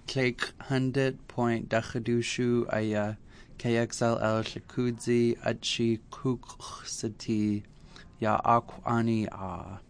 Cake 100.Dakadushu Aya KXLL Shakudzi Achi Kuksati Ya Akwani A.